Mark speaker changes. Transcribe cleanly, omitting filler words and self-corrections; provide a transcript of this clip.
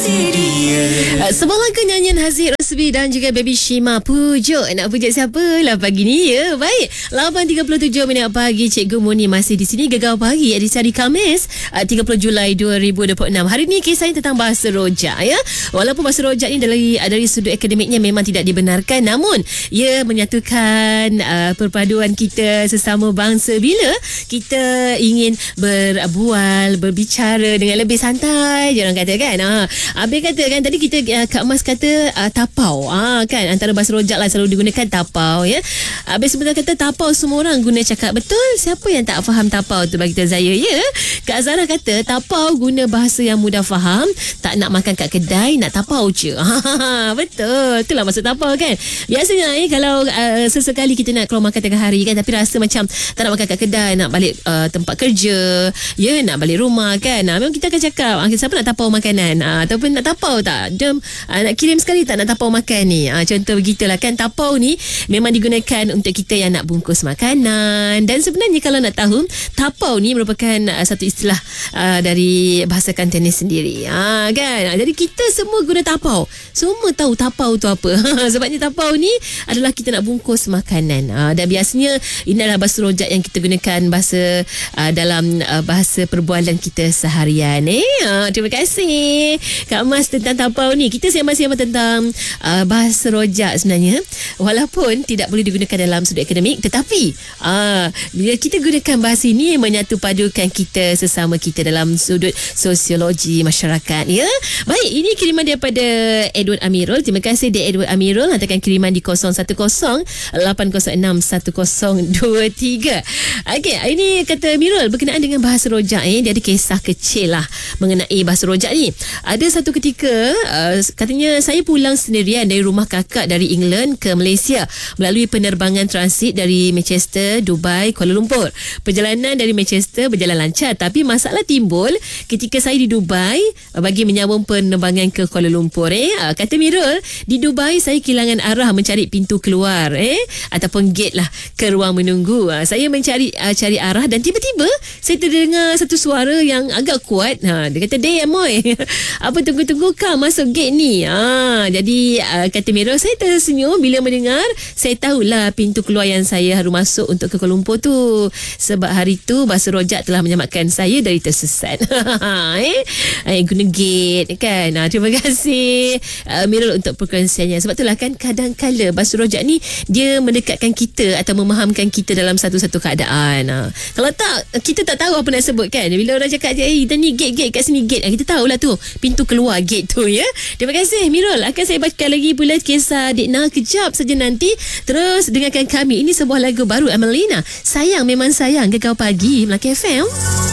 Speaker 1: Sebuah lagu nyanyian Haziq Rosbi dan juga Baby Shima. Pujuk. Nak pujuk siapa lah pagi ni ya? Baik, 8.37 minit pagi. Cikgu Muni masih di sini. Gegar Pagi edisi hari Khamis 30 Julai 2026. Hari ni kisahnya tentang bahasa rojak ya. Walaupun bahasa rojak ni dari sudut akademiknya memang tidak dibenarkan, namun ia menyatukan perpaduan kita sesama bangsa bila kita ingin berbual, berbicara dengan lebih santai. Jangan kata kan. Habis kata kan tadi kita Kak Mas kata tapau kan, antara bahasa rojak lah selalu digunakan tapau ya. Habis sebenarnya kata tapau semua orang guna cakap, betul? Siapa yang tak faham tapau tu bagi kita Zaya ya. Kak Zara kata tapau guna bahasa yang mudah faham, tak nak makan kat kedai nak tapau je. Betul, itulah maksud tapau kan. Biasanya kalau sesekali kita nak keluar makan tengah hari kan, tapi rasa macam tak nak makan kat kedai, nak balik tempat kerja ya, nak balik rumah kan, memang kita akan cakap siapa nak tapau makanan ataupun nak tapau tak, jom nak kirim sekali tak nak tapau makan ni. Contoh begitulah kan. Tapau ni memang digunakan untuk kita yang nak bungkus makanan. Dan sebenarnya kalau nak tahu, tapau ni merupakan satu istilah dari bahasa Kantonis sendiri kan. Jadi kita semua guna tapau, semua tahu tapau tu apa. Sebabnya tapau ni adalah kita nak bungkus makanan. Dan biasanya ini adalah bahasa rojak yang kita gunakan dalam bahasa perbualan kita seharian. Terima kasih Kak Mas tentang tapau ni. Kita sembang-sembang tentang bahasa rojak sebenarnya, walaupun tidak boleh digunakan dalam sudut akademik, tetapi bila kita gunakan bahasa ini menyatu padukan kita sesama kita dalam sudut sosiologi masyarakat ya. Baik, ini kiriman daripada Edward Amirul. Terima kasih dia Edward Amirul. Hantarkan kiriman di 010-806-1023. Okey, ini kata Amirul berkenaan dengan bahasa rojak dia ada kisah kecil lah mengenai bahasa rojak ni. Ada satu ketika katanya saya pulang sendirian dari rumah kakak dari England ke Malaysia melalui penerbangan transit dari Manchester, Dubai, Kuala Lumpur. Perjalanan dari Manchester berjalan lancar, tapi masalah timbul ketika saya di Dubai bagi menyambung penerbangan ke Kuala Lumpur. Kata Mirul, di Dubai saya kehilangan arah mencari pintu keluar ataupun gate lah ke ruang menunggu. Saya mencari arah dan tiba-tiba saya terdengar satu suara yang agak kuat. Dia kata, "Damn boy, apa tunggu-tunggu kau masuk gate ni?" Jadi kata Mirul, saya tersenyum bila mendengar. Saya tahulah pintu keluar yang saya harus masuk untuk ke Kuala Lumpur tu. Sebab hari tu bahasa rojak telah menyelamatkan saya dari tersesat. Guna gate kan. Terima kasih Mirul untuk perkongsiannya. Sebab itulah kan kadang-kala bahasa rojak ni dia mendekatkan kita atau memahamkan kita dalam satu-satu keadaan. Kalau tak, kita tak tahu apa nak sebut kan. Bila orang cakap kita ni gate kat sini gate, kita tahulah tu pintu keluar gate tu ya. Terima kasih Mirul. Akan saya bacakan lagi pula kisah Dikna kejap saja nanti. Terus dengarkan kami. Ini sebuah lagu baru Amelina, Sayang Memang Sayang, Gegar Pagi Melaka FM.